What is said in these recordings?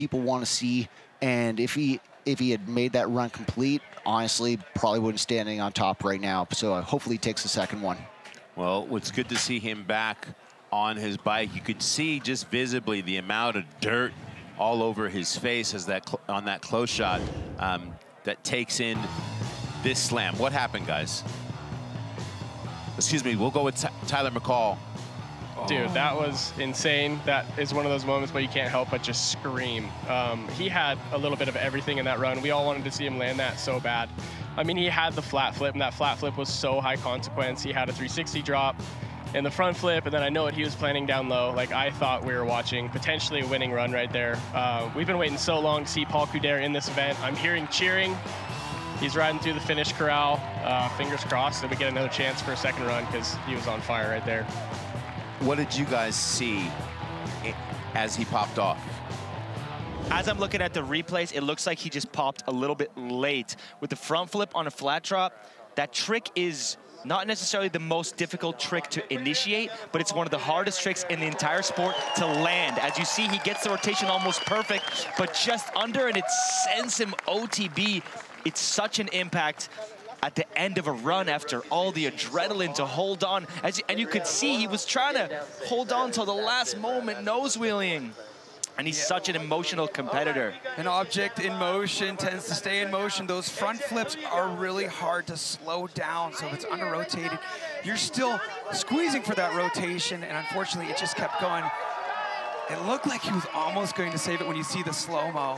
people want to see. And if he had made that run complete, honestly, probably wouldn't standing on top right now. So hopefully he takes the second one. Well, it's good to see him back on his bike. You could see just visibly the amount of dirt all over his face as on that close shot that takes in this slam. What happened, guys? Excuse me, we'll go with Tyler McCall. Dude, that was insane. That is one of those moments where you can't help but just scream. He had a little bit of everything in that run. We all wanted to see him land that so bad. I mean, he had the flat flip, and that flat flip was so high consequence. He had a 360 drop in the front flip, and then I know what he was planning down low. Like, I thought we were watching potentially a winning run right there. We've been waiting so long to see Paul Couder in this event. I'm hearing cheering. He's riding through the finish corral. Fingers crossed that we get another chance for a second run, because he was on fire right there. What did you guys see as he popped off? As I'm looking at the replays, it looks like he just popped a little bit late. With the front flip on a flat drop, that trick is not necessarily the most difficult trick to initiate, but it's one of the hardest tricks in the entire sport to land. As you see, he gets the rotation almost perfect, but just under, and it sends him OTB. It's such an impact at the end of a run after all the adrenaline to hold on. And you could see he was trying to hold on till the last moment, nose wheeling. And he's such an emotional competitor. An object in motion tends to stay in motion. Those front flips are really hard to slow down, so if it's under-rotated, you're still squeezing for that rotation, and unfortunately, it just kept going. It looked like he was almost going to save it when you see the slow-mo.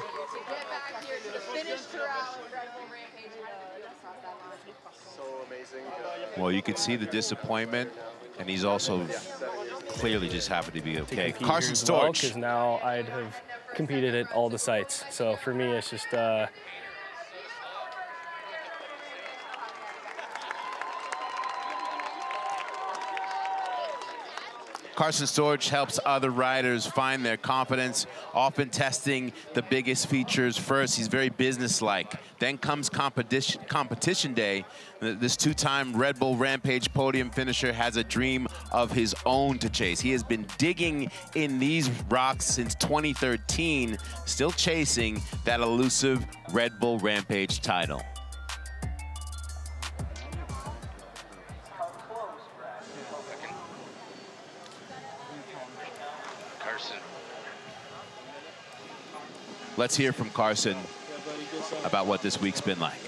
Well, you could see the disappointment, and he's also clearly just happy to be okay. Carson Storch. Because now I'd have competed at all the sites. So for me, it's just Carson Storch helps other riders find their confidence, often testing the biggest features first. He's very businesslike. Then comes competition day. This two-time Red Bull Rampage podium finisher has a dream of his own to chase. He has been digging in these rocks since 2013, still chasing that elusive Red Bull Rampage title. Let's hear from Carson about what this week's been like.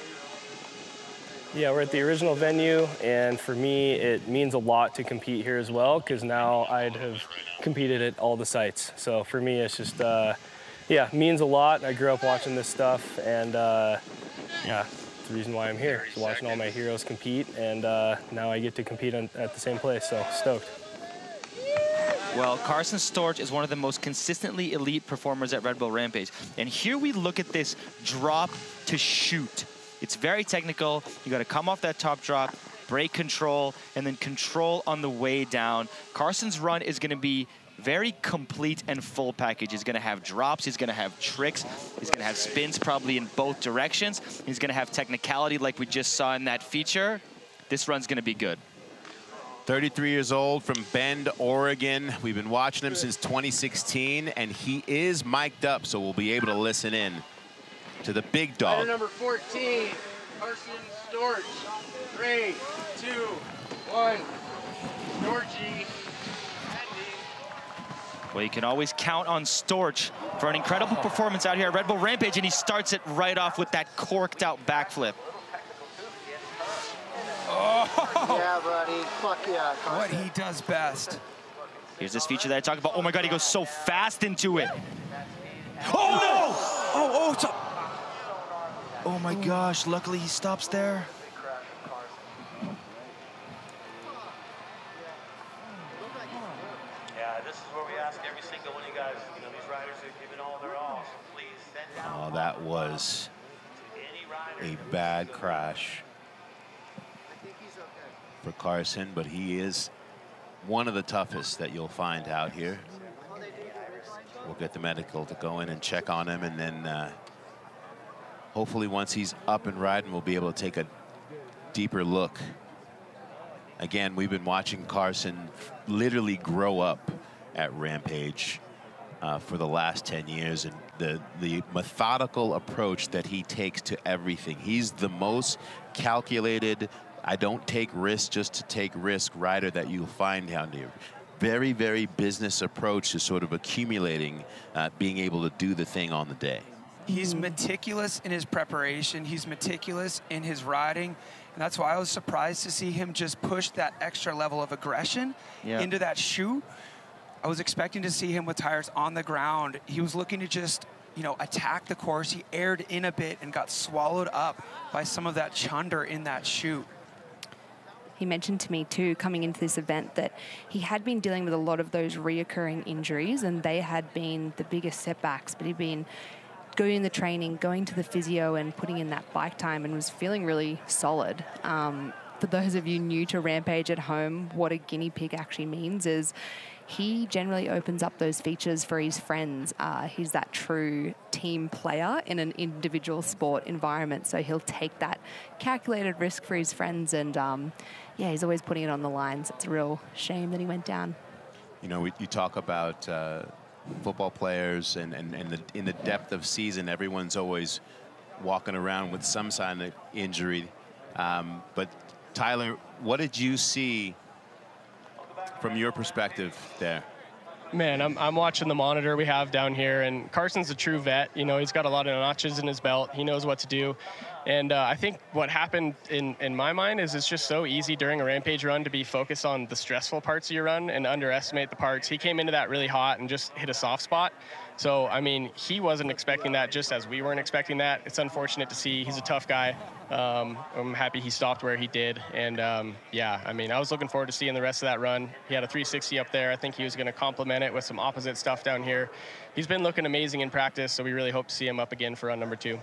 Yeah, we're at the original venue, and for me, it means a lot to compete here as well, because now I'd have competed at all the sites. So for me, it's just, yeah, means a lot. I grew up watching this stuff, and yeah, it's the reason why I'm here, is watching all my heroes compete, and now I get to compete at the same place, so stoked. Well, Carson Storch is one of the most consistently elite performers at Red Bull Rampage. And here we look at this drop to shoot. It's very technical. You got to come off that top drop, brake control, and then control on the way down. Carson's run is going to be very complete and full package. He's going to have drops, he's going to have tricks, he's going to have spins probably in both directions. He's going to have technicality like we just saw in that feature. This run's going to be good. 33 years old from Bend, Oregon. We've been watching him since 2016, and he is mic'd up, so we'll be able to listen in to the big dog. Rider number 14, Carson Storch. 3, 2, 1. Storchy. Well, you can always count on Storch for an incredible performance out here at Red Bull Rampage, and he starts it right off with that corked out backflip. Oh. Yeah, buddy. Fuck yeah, Carson. What he does best. Here's this feature that I talked about. Oh my God, he goes so fast into it. Oh no! Oh, oh, oh my gosh, luckily he stops there. Yeah, this is where we ask every single one of you guys, you know, these riders are giving all their all, so please send down. Oh, that was a bad crash for Carson, but he is one of the toughest that you'll find out here. We'll get the medical to go in and check on him, and then hopefully once he's up and riding, we'll be able to take a deeper look. Again, we've been watching Carson literally grow up at Rampage. for the last 10 years, and the methodical approach that he takes to everything. He's the most calculated, I don't take risks just to take risk rider that you'll find down here. Very, very business approach to sort of accumulating, being able to do the thing on the day. He's meticulous in his preparation. He's meticulous in his riding. And that's why I was surprised to see him just push that extra level of aggression into that chute. I was expecting to see him with tires on the ground. He was looking to just, you know, attack the course. He aired in a bit and got swallowed up by some of that chunder in that chute. He mentioned to me too, coming into this event, that he had been dealing with a lot of those reoccurring injuries, and they had been the biggest setbacks, but he'd been going the training, going to the physio and putting in that bike time, and was feeling really solid. For those of you new to Rampage at home, what a guinea pig actually means is he generally opens up those features for his friends. He's that true team player in an individual sport environment, so he'll take that calculated risk for his friends, and yeah, he's always putting it on the line. So it's a real shame that he went down. You know, you talk about football players, and in the depth of season, everyone's always walking around with some sign of injury. But Tyler, what did you see from your perspective there? Man, I'm watching the monitor we have down here, and Carson's a true vet. You know, he's got a lot of notches in his belt. He knows what to do. And I think what happened in my mind is it's just so easy during a Rampage run to be focused on the stressful parts of your run and underestimate the parts. He came into that really hot and just hit a soft spot. So, I mean, he wasn't expecting that, just as we weren't expecting that. It's unfortunate to see. He's a tough guy. I'm happy he stopped where he did. And, yeah, I mean, I was looking forward to seeing the rest of that run. He had a 360 up there. I think he was going to complement it with some opposite stuff down here. He's been looking amazing in practice, so we really hope to see him up again for run number 2.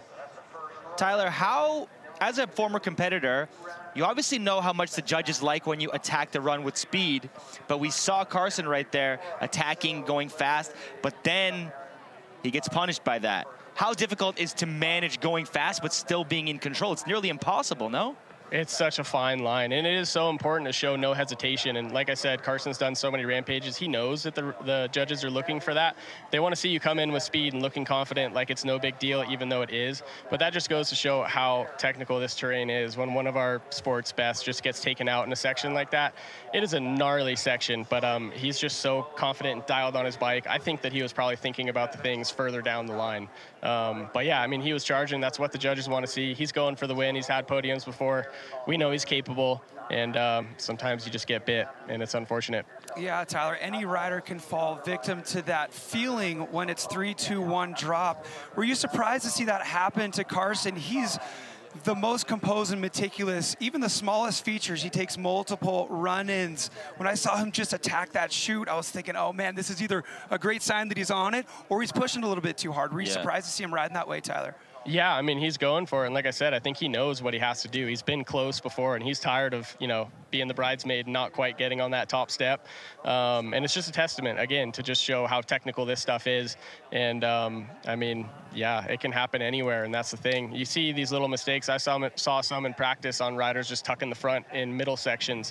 Tyler, how, as a former competitor, you obviously know how much the judges like when you attack the run with speed, but we saw Carson right there attacking, going fast, but then he gets punished by that. How difficult is to manage going fast but still being in control? It's nearly impossible, no? It's such a fine line, and it is so important to show no hesitation. And like I said, Carson's done so many Rampages. He knows that the judges are looking for that. They want to see you come in with speed and looking confident, like it's no big deal, even though it is. But that just goes to show how technical this terrain is. When one of our sport's best just gets taken out in a section like that, it is a gnarly section, but he's just so confident and dialed on his bike. I think that he was probably thinking about the things further down the line. But yeah, I mean, he was charging. That's what the judges want to see. He's going for the win. He's had podiums before. We know he's capable, and sometimes you just get bit, and it's unfortunate. Yeah, Tyler, any rider can fall victim to that feeling when it's 3, 2, 1 drop. Were you surprised to see that happen to Carson? He's the most composed and meticulous. Even the smallest features, he takes multiple run-ins. When I saw him just attack that chute, I was thinking, oh man, this is either a great sign that he's on it or he's pushing a little bit too hard. Were you surprised to see him riding that way, Tyler? Yeah, I mean, he's going for it. And like I said, I think he knows what he has to do. He's been close before, and he's tired of, you know, being the bridesmaid and not quite getting on that top step. And it's just a testament, again, to just show how technical this stuff is. And, I mean, yeah, it can happen anywhere, and that's the thing. You see these little mistakes. I saw some in practice on riders just tucking the front in middle sections.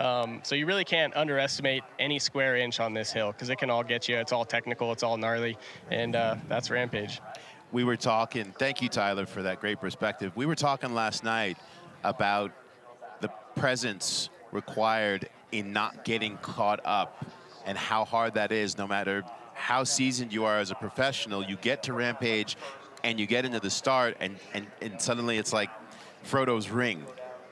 So you really can't underestimate any square inch on this hill, because it can all get you. It's all technical. It's all gnarly. And that's Rampage. We were talking, thank you, Tyler, for that great perspective. We were talking last night about the presence required in not getting caught up and how hard that is. No matter how seasoned you are as a professional, you get to Rampage and you get into the start, and suddenly it's like Frodo's ring.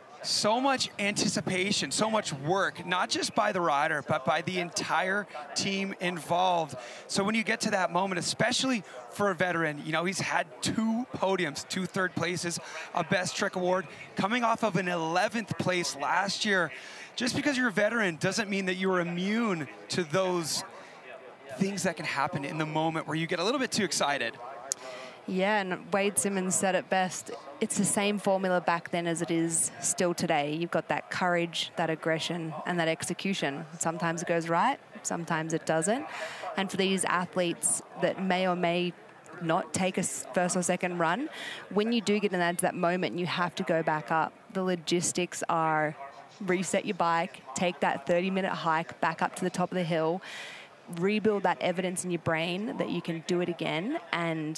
So much anticipation, so much work, not just by the rider, but by the entire team involved. So when you get to that moment, especially for a veteran, you know, he's had 2 podiums, 2 third places, a Best Trick Award, coming off of an 11th place last year. Just because you're a veteran doesn't mean that you're immune to those things that can happen in the moment where you get a little bit too excited. Yeah, and Wade Simmons said it best. It's the same formula back then as it is still today. You've got that courage, that aggression, and that execution. Sometimes it goes right, sometimes it doesn't. And for these athletes that may or may not take a first or second run, when you do get into that moment, you have to go back up. The logistics are reset your bike, take that 30-minute hike back up to the top of the hill, rebuild that evidence in your brain that you can do it again. And